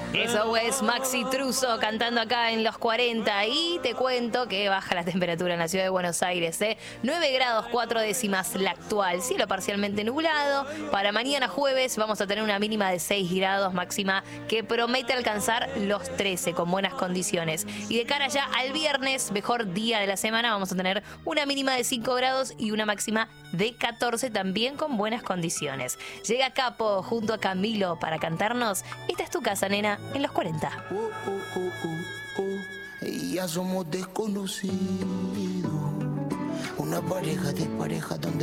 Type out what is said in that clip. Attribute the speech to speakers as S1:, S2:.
S1: Eso es Maxi Truso cantando acá en los 40 y te cuento que baja la temperatura en la ciudad de Buenos Aires, 9 grados 4 décimas la actual, cielo parcialmente nublado. Para mañana jueves vamos a tener una mínima de 6 grados, máxima que promete alcanzar los 13 con buenas condiciones. Y de cara ya al viernes, mejor día de la semana, vamos a tener una mínima de 5 grados y una máxima de 14 también con buenas condiciones. Llega Capo junto a Camilo para cantarnos Esta es tu casa, nena, en los 40.
S2: Ya somos desconocidos, una pareja de pareja donde